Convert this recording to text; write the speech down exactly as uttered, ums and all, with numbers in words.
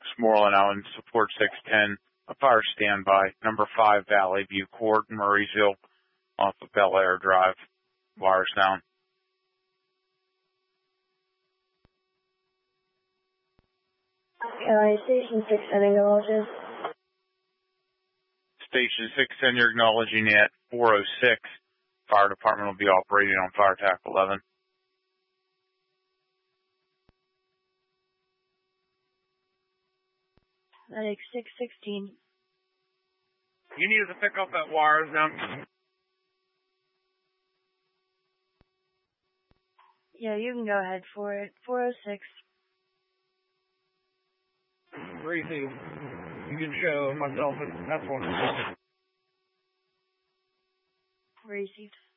Moreland Island, support six ten, a fire standby, number five Valley View Court, Murraysville, off of Bel Air Drive, wires down. Uh, Station six ten acknowledges. Station six ten, you're acknowledging at four oh six. Fire department will be operating on Fire Tac eleven. Medic six sixteen. You need to pick up that wires down. Yeah, you can go ahead for it. four oh six. Received. You can show myself. That's one. Received.